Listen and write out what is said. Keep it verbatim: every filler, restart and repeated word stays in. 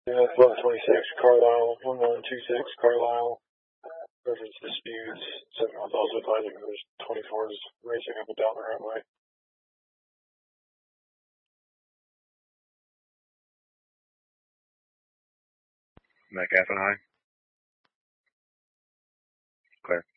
Yeah, twelve twenty-six, Carlisle, one one two six, Carlisle. Reference disputes. Seven months also advising there's twenty-fours racing up and down the runway. Metcalf and I. Clear.